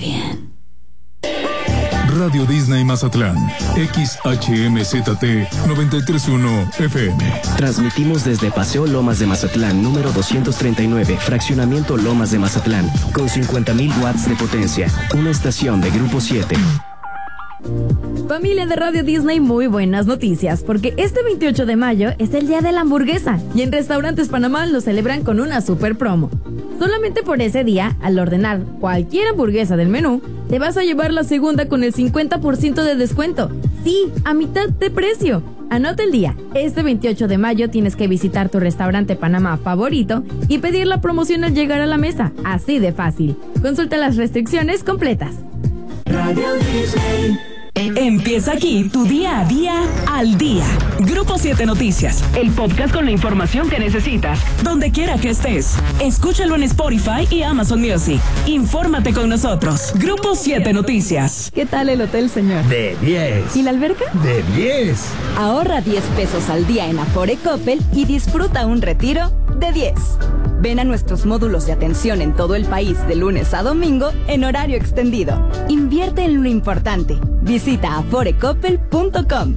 bien. Radio Disney Mazatlán, XHMZT 931 FM. Transmitimos desde Paseo Lomas de Mazatlán, número 239, Fraccionamiento Lomas de Mazatlán, con 50,000 watts de potencia. Una estación de Grupo 7. Familia de Radio Disney, muy buenas noticias, porque este 28 de mayo es el día de la hamburguesa y en Restaurantes Panamá lo celebran con una super promo. Solamente por ese día, al ordenar cualquier hamburguesa del menú, te vas a llevar la segunda con el 50% de descuento. Sí, a mitad de precio. Anota el día. Este 28 de mayo tienes que visitar tu restaurante Panamá favorito y pedir la promoción al llegar a la mesa. Así de fácil. Consulta las restricciones completas. Radio Disney. Empieza aquí tu día a día al día. Grupo 7 Noticias, el podcast con la información que necesitas, donde quiera que estés. Escúchalo en Spotify y Amazon Music. Infórmate con nosotros. Grupo 7 Noticias. ¿Qué tal el hotel, señor? De 10. ¿Y la alberca? De 10. Ahorra 10 pesos al día en Afore Coppel y disfruta un retiro de 10. Ven a nuestros módulos de atención en todo el país de lunes a domingo en horario extendido. Invierte en lo importante. Visita aforecoppel.com.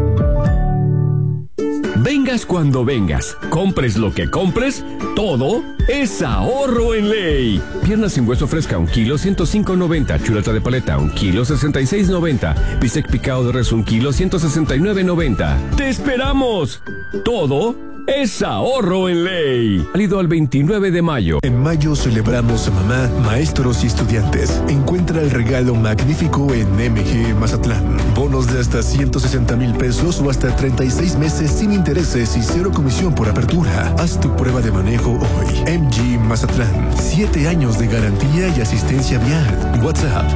Vengas cuando vengas, compres lo que compres, todo es ahorro en ley. Pierna sin hueso fresca, 1 kilo, 105.90. Chuleta de paleta, 1 kilo, 66.90. Bistec picado de res, 1 kilo, 169.90. ¡Te esperamos! Todo es ahorro en ley. Válido al 29 de mayo. En mayo celebramos a mamá, maestros y estudiantes. Encuentra el regalo magnífico en MG Mazatlán. Bonos de hasta 160,000 pesos o hasta 36 meses sin intereses y 0 comisión por apertura. Haz tu prueba de manejo hoy. MG Mazatlán. 7 años de garantía y asistencia vial. WhatsApp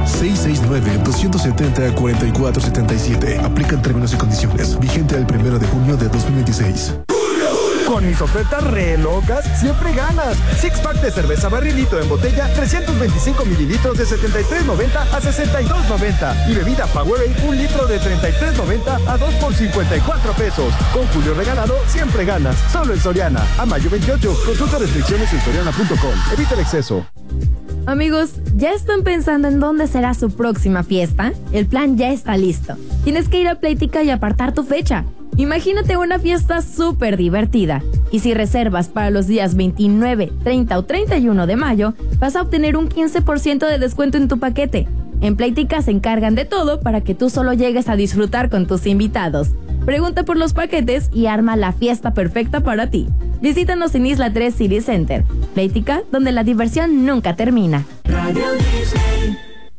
669-270-4477. Aplican términos y condiciones. Vigente al 1 de junio de 2026. Con mis ofertas re locas, siempre ganas. Six pack de cerveza barrilito en botella, 325 mililitros de 73.90 a 62.90. Y bebida Powerade, 1 litro de 33.90 a 2 por 54 pesos. Con Julio regalado, siempre ganas. Solo en Soriana. A mayo 28. Consulta restricciones en soriana.com. Evita el exceso. Amigos, ¿ya están pensando en dónde será su próxima fiesta? El plan ya está listo. Tienes que ir a Playtika y apartar tu fecha. Imagínate una fiesta súper divertida. Y si reservas para los días 29, 30 o 31 de mayo, vas a obtener un 15% de descuento en tu paquete. En Playtika se encargan de todo para que tú solo llegues a disfrutar con tus invitados. Pregunta por los paquetes y arma la fiesta perfecta para ti. Visítanos en Isla 3 City Center. Playtika, donde la diversión nunca termina. Radio Disney.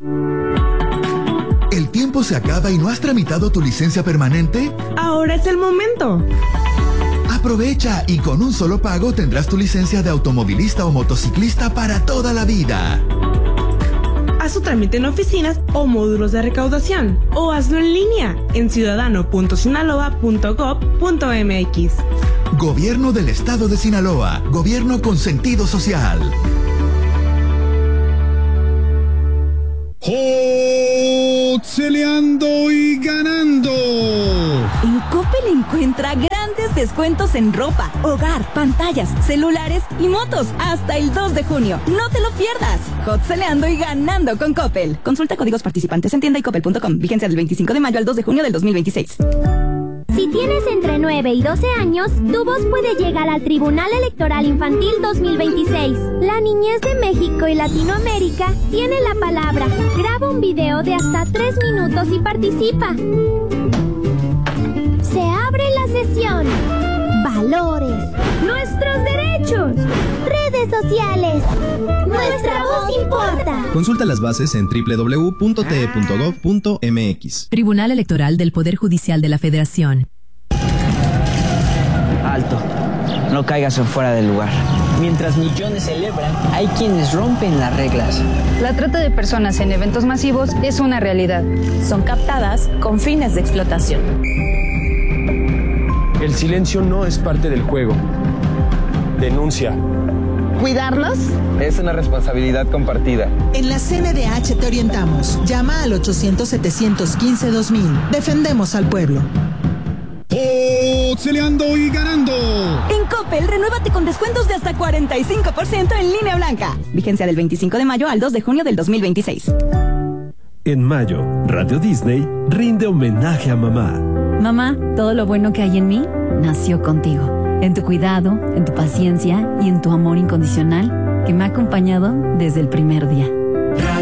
¿El tiempo se acaba y no has tramitado tu licencia permanente? Ahora es el momento. Aprovecha y con un solo pago tendrás tu licencia de automovilista o motociclista para toda la vida. Haz tu trámite en oficinas o módulos de recaudación o hazlo en línea en ciudadano.sinaloa.gov.mx. Gobierno del Estado de Sinaloa. Gobierno con sentido social. Celeando y ganando. En Coppel encuentra grandes descuentos en ropa, hogar, pantallas, celulares y motos hasta el 2 de junio. No te lo pierdas. Celeando y ganando con Coppel. Consulta códigos participantes en tienda y coppel.com. Vigencia del 25 de mayo al 2 de junio del 2026. Si tienes entre 9 y 12 años, tu voz puede llegar al Tribunal Electoral Infantil 2026. La niñez de México y Latinoamérica tiene la palabra. Graba un video de hasta 3 minutos y participa. Se abre la sesión. Valores. Nuestros derechos. Redes sociales. Nuestra voz importa. Consulta las bases en www.te.gov.mx. Tribunal Electoral del Poder Judicial de la Federación. Alto. No caigas en fuera del lugar. Mientras millones celebran, hay quienes rompen las reglas. La trata de personas en eventos masivos es una realidad. Son captadas con fines de explotación. El silencio no es parte del juego. Denuncia. ¿Cuidarnos? Es una responsabilidad compartida. En la CNDH te orientamos. Llama al 800-715-2000. Defendemos al pueblo. boxeleando y ganando. En Coppel, renuévate con descuentos de hasta 45% en línea blanca. Vigencia del 25 de mayo al 2 de junio del 2026. En mayo, Radio Disney rinde homenaje a mamá. Mamá, todo lo bueno que hay en mí nació contigo. En tu cuidado, en tu paciencia y en tu amor incondicional que me ha acompañado desde el primer día.